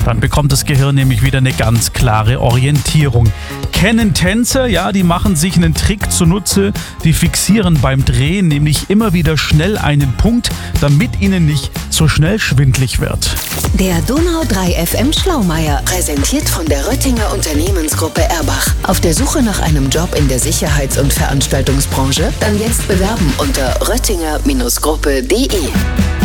Dann bekommt das Gehirn nämlich wieder eine ganz klare Orientierung. Kennen Tänzer, ja, die machen sich einen Trick zunutze, die fixieren beim Drehen nämlich immer wieder schnell einen Punkt, damit ihnen nicht so schnell schwindlig wird. Der Donau 3 FM Schlaumeier, präsentiert von der Röttinger Unternehmensgruppe Erbach. Auf der Suche nach einem Job in der Sicherheits- und Veranstaltungsbranche? Dann jetzt bewerben unter röttinger-gruppe.de.